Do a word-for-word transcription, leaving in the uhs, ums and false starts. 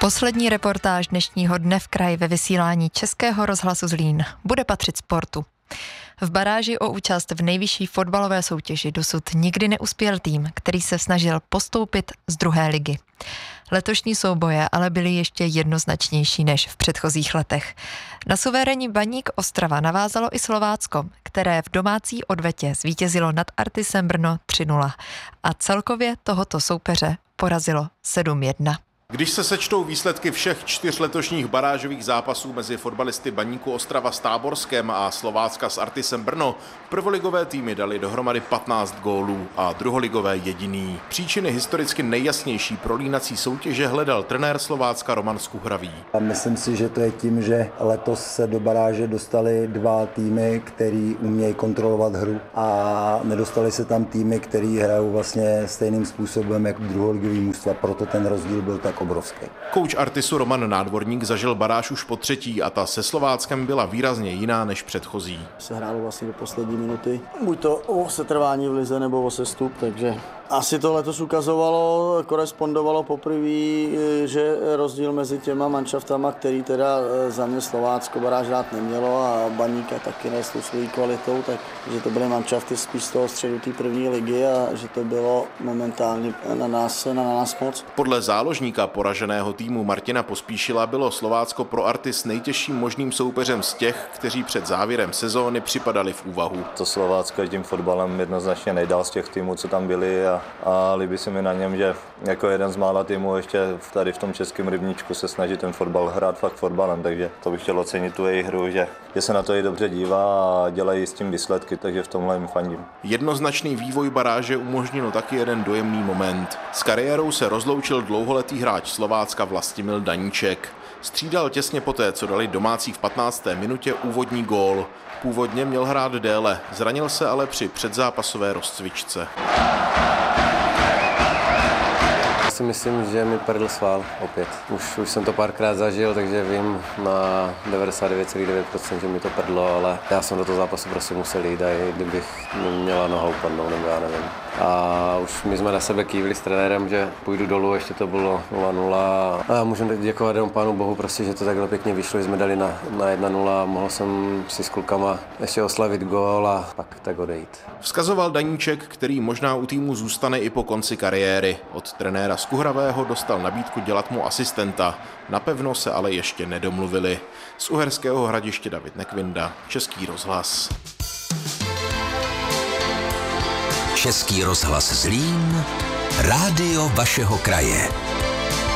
Poslední reportáž dnešního dne v kraji ve vysílání Českého rozhlasu Zlín bude patřit sportu. V baráži o účast v nejvyšší fotbalové soutěži dosud nikdy neuspěl tým, který se snažil postoupit z druhé ligy. Letošní souboje ale byly ještě jednoznačnější než v předchozích letech. Na suverénní Baník Ostrava navázalo i Slovácko, které v domácí odvetě zvítězilo nad Artisem Brno tři nula a celkově tohoto soupeře porazilo sedm jedna. Když se sečtou výsledky všech čtyř letošních barážových zápasů mezi fotbalisty Baníku Ostrava s Táborskem a Slovácka s Artisem Brno, prvoligové týmy dali dohromady patnáct gólů a druholigové jediný. Příčiny historicky nejjasnější prolínací soutěže hledal trenér Slovácka Roman Skuhravý. Myslím si, že to je tím, že letos se do baráže dostali dva týmy, který umějí kontrolovat hru, a nedostali se tam týmy, který hrajou vlastně stejným způsobem jako druholigový mužstva, proto ten rozdíl byl tak obrovský. Kouč Artisu Roman Nádvorník zažil baráž už po třetí a ta se Slováckem byla výrazně jiná než předchozí. Se hrálo vlastně do poslední minuty, buď to o setrvání v lize nebo o sestup, takže asi to letos ukazovalo, korespondovalo poprvé, že rozdíl mezi těma manšaftama, který teda za mě Slovácko baráž rád nemělo a Baníka taky ne s tou svojí kvalitou, takže to byly manšafty spíš z toho středu té první ligy a že to bylo momentálně na nás, na nás moc. Podle záložníka poraženého týmu Martina Pospíšila bylo Slovácko pro Artis nejtěžším možným soupeřem z těch, kteří před závěrem sezóny připadali v úvahu. To Slovácko tím fotbalem jednoznačně nejdál z těch týmů, co tam byli, a, a líbí se mi na něm, že jako jeden z mála týmů ještě tady v tom českém rybníčku se snaží ten fotbal hrát fakt fotbalem, takže to bych chtěl ocenit tu jejich hru, že, že se na to i dobře dívá a dělají s tím výsledky, takže v tomhle jim fandím. Jednoznačný vývoj baráže umožnil taky jeden dojemný moment. S kariérou se rozloučil dlouholetý hráč Slovácka Vlastimil Daníček. Střídal těsně poté, co dali domácí v patnácté minutě úvodní gól. Původně měl hrát déle, zranil se ale při předzápasové rozcvičce. Já si myslím, že mi prdl sval opět. Už, už jsem to párkrát zažil, takže vím na devadesát devět celá devět procent, že mi to prdlo, ale já jsem do toho zápasu prostě musel jít, a i kdybych měla noha upadnout, nebo já nevím. A už my jsme na sebe kývili s trenérem, že půjdu dolů, ještě to bylo nula nula. A já můžu děkovat jenom Pánu Bohu, prostě, že to takhle pěkně vyšlo, že jsme dali na, na jedna nula a mohl jsem si s klukama ještě oslavit gól a pak tak odejít. Vzkazoval Daníček, který možná u týmu zůstane i po konci kariéry. Od trenéra Skuhravého dostal nabídku dělat mu asistenta. Napevno se ale ještě nedomluvili. Z Uherského Hradiště David Nekvinda, Český rozhlas. Český rozhlas Zlín, rádio vašeho kraje.